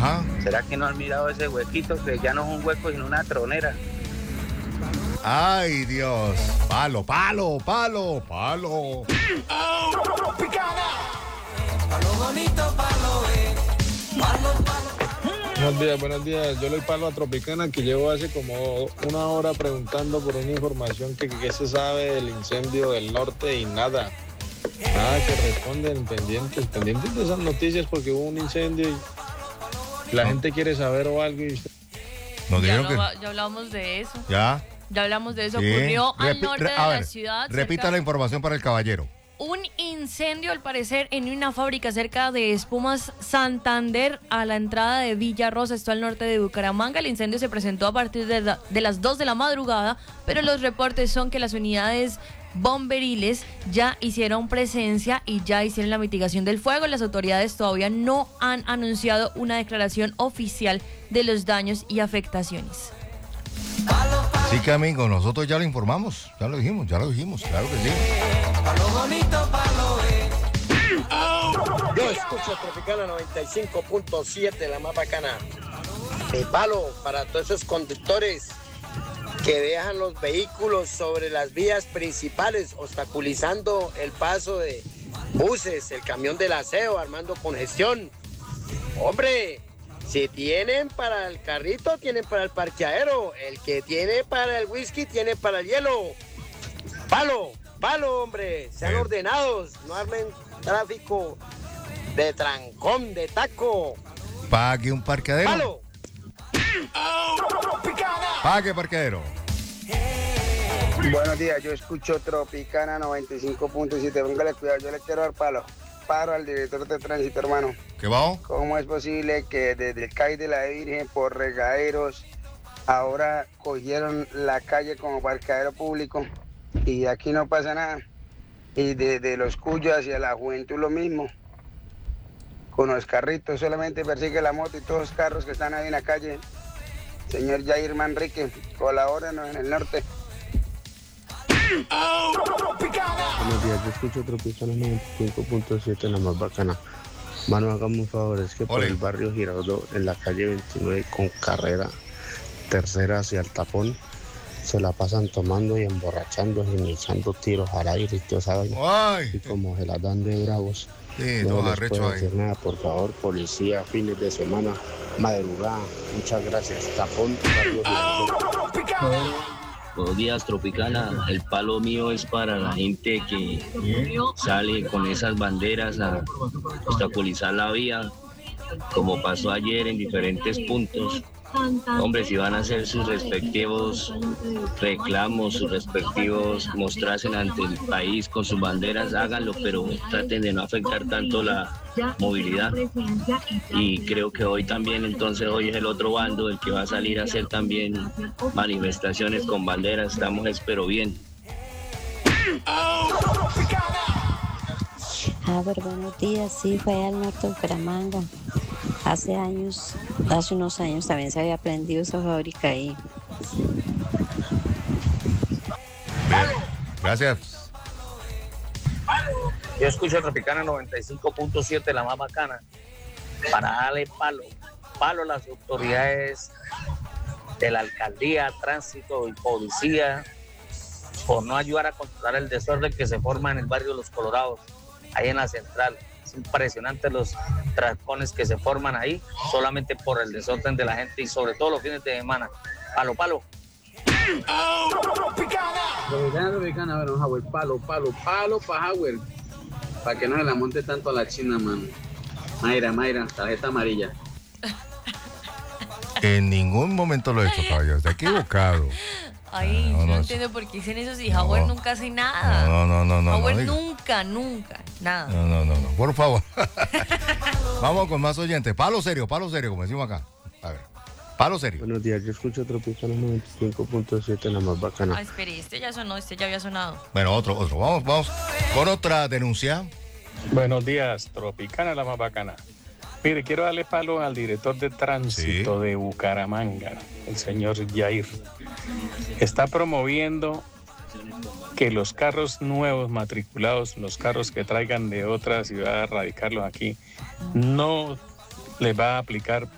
Ajá. ¿Será que no han mirado ese huequito que ya no es un hueco sino una tronera? Ay, Dios. Palo, palo, palo, palo. Tropicana. Palo bonito, palo, palo, palo. Buenos días. Yo le palo a Tropicana, que llevo hace como una hora preguntando por una información que se sabe del incendio del norte y nada. Nada que responden, pendientes de esas noticias porque hubo un incendio y la gente quiere saber o algo. Y... Nos Ya, dijeron que... ya hablamos de eso. Ya. Ya hablamos de eso. Sí. Ocurrió al norte de la ciudad. Repita la información para el caballero. Un incendio, al parecer, en una fábrica cerca de Espumas Santander, a la entrada de Villa Rosa, esto al norte de Bucaramanga. El incendio se presentó a partir de las 2 de la madrugada, pero los reportes son que las unidades bomberiles ya hicieron presencia y ya hicieron la mitigación del fuego. Las autoridades todavía no han anunciado una declaración oficial de los daños y afectaciones. Así que, amigo, nosotros ya lo informamos, ya lo dijimos, claro que sí. Yo escucho Tropicana 95.7, la más bacana. Mi palo para todos esos conductores que dejan los vehículos sobre las vías principales, obstaculizando el paso de buses, el camión del aseo, armando congestión. Hombre, si tienen para el carrito, tienen para el parqueadero. El que tiene para el whisky, tiene para el hielo. Palo, hombre. Sean ordenados. No armen tráfico de trancón, de taco. Pague un parqueadero. Palo. Pague parqueadero. Buenos días, yo escucho Tropicana 95.7. Póngale cuidado, yo le quiero dar paro al director de tránsito, hermano. ¿Qué va? ¿Cómo es posible que desde el CAI de la Virgen por regaderos ahora cogieron la calle como parqueadero público y aquí no pasa nada? Y desde los Cuyos hacia la Juventud lo mismo. Con los carritos solamente persigue la moto y todos los carros que están ahí en la calle. Señor Jair Manrique, colabórenos en el norte. Buenos días, yo escucho Tropicana 95.7, la más bacana. Mano, hagamos un favor, es que por el barrio Girardot, en la calle 29 con carrera tercera hacia el tapón, se la pasan tomando y emborrachando y echando tiros al aire y todo eso. Y como se las dan de bravos, sí, no les arrecho puedo ahí. decir nada, por favor, policía, fines de semana, madrugada, muchas gracias. Tapón, barrio Girardot. Buenos días, Tropicana. El palo mío es para la gente que sale con esas banderas a obstaculizar la vía, como pasó ayer en diferentes puntos. Hombre, si van a hacer sus respectivos reclamos, sus respectivos mostrarse ante el país con sus banderas, háganlo, pero traten de no afectar tanto la movilidad. Y creo que hoy también, entonces hoy es el otro bando el que va a salir a hacer también manifestaciones con banderas. Estamos, espero bien. Buenos días, sí, fue allá al norte de Bucaramanga. Hace unos años también se había prendido esa fábrica ahí. Bien, gracias. Yo escucho Tropicana 95.7, la más bacana, para darle palo a las autoridades de la alcaldía, tránsito y policía, por no ayudar a controlar el desorden que se forma en el barrio Los Colorados, ahí en la central. Es impresionante los trancones que se forman ahí, solamente por el desorden de la gente y sobre todo los fines de semana. Palo. Tropicana, a ver, Howard, palo para Howard, para que no se la monte tanto a la China, mano. Mayra, tarjeta amarilla. En ningún momento lo he hecho, caballero, está equivocado. Ay, no entiendo por qué dicen eso si Howard nunca hace nada. No. Howard nunca, nada. No, por favor. Vamos con más oyentes. Palo serio, como decimos acá. A ver, palo serio. Buenos días, yo escucho Tropicana 95.7, la más bacana. Ah, espere, este ya había sonado. Bueno, otro. Vamos con otra denuncia. Buenos días, Tropicana, la más bacana. Mire, quiero darle palo al director de tránsito de Bucaramanga, el señor Jair. Está promoviendo que los carros nuevos matriculados, los carros que traigan de otra ciudad a radicarlos aquí, no les va a aplicar